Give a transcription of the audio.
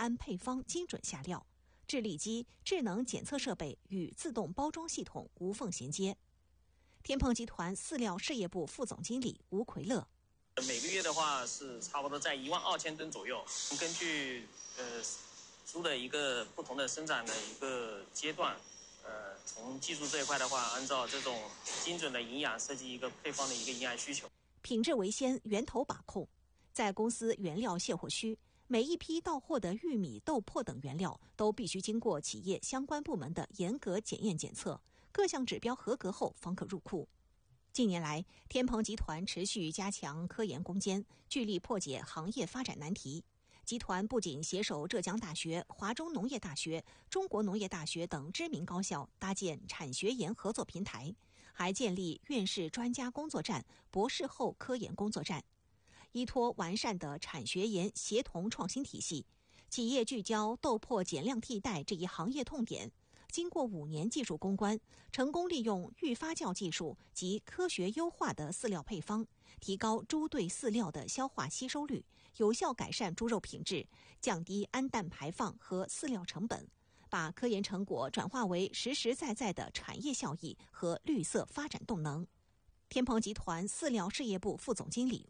按配方精准下料，制粒机、智能检测设备与自动包装系统无缝衔接。天鹏集团饲料事业部副总经理吴奎乐： 每个月的话是差不多在12000吨左右，根据猪的一个不同的生长的一个阶段，从技术这一块的话，按照这种精准的营养设计一个配方的一个营养需求。 品质为先，源头把控。在公司原料卸货区，每一批到货的玉米、豆粕等原料都必须经过企业相关部门的严格检验检测，各项指标合格后方可入库。近年来，天鹏集团持续加强科研攻坚，聚力破解行业发展难题。集团不仅携手浙江大学、华中农业大学、中国农业大学等知名高校搭建产学研合作平台，还建立院士专家工作站、博士后科研工作站。依托完善的产学研协同创新体系，企业聚焦豆粕减量替代这一行业痛点，经过5年技术攻关，成功利用预发酵技术及科学优化的饲料配方，提高猪对饲料的消化吸收率，有效改善猪肉品质，降低氨氮排放和饲料成本，把科研成果转化为实实在在的产业效益和绿色发展动能。天鹏集团饲料事业部副总经理